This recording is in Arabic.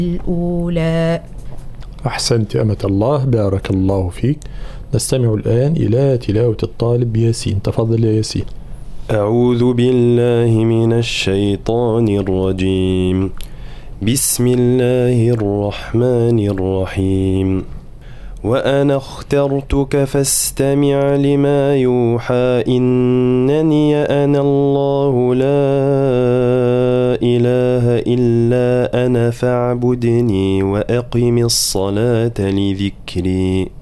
الأولى. أحسنت أمة الله، بارك الله فيك. نستمع الآن إلى تلاوة الطالب ياسين. تفضل يا ياسين. أعوذ بالله من الشيطان الرجيم. بسم الله الرحمن الرحيم. وأنا اخترتك فاستمع لما يوحى إنني أنا الله لا إله إلا أنا فاعبدني وأقم الصلاة لذكري.